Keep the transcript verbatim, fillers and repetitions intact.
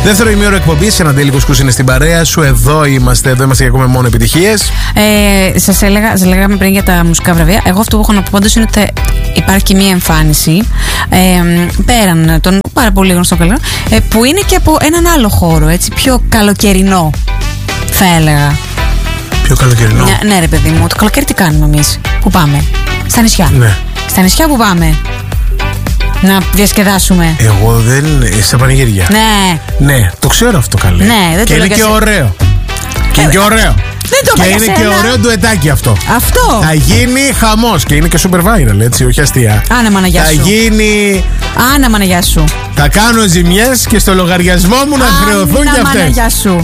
Δεύτερο ημίωρο εκπομπής, ένα Αντέλη Κουσκούς είναι στην παρέα σου. Εδώ είμαστε, εδώ είμαστε και ακούμε μόνο επιτυχίες. Ε, σας έλεγα, σας λέγαμε πριν για τα μουσικά βραβεία. Εγώ αυτό που έχω να πω πάντως είναι ότι υπάρχει και μία εμφάνιση ε, πέραν των πάρα πολύ γνωστών καλών, ε, που είναι και από έναν άλλο χώρο, έτσι, πιο καλοκαιρινό, θα έλεγα. Πιο καλοκαιρινό. Ναι, ναι, ρε παιδί μου, το καλοκαίρι τι κάνουμε εμείς? Πού πάμε? Στα νησιά. Ναι. Στα νησιά που πάμε? Να διασκεδάσουμε. Εγώ δεν. Στα πανηγύρια. Ναι. Ναι, το ξέρω αυτό καλέ. Ναι, δεν και το είναι λέγα και σε... ωραίο. Και είναι και ωραίο. Δεν το και είναι σένα. και ωραίο ντουετάκι αυτό. Αυτό. Θα γίνει χαμός και είναι και super viral, έτσι, όχι αστεία. Άνα μαναγιά σου. Θα γίνει. Άνα μαναγιά σου. Θα κάνω ζημιές και στο λογαριασμό μου να χρεωθούν κι αυτές. Άνα μαναγιά σου.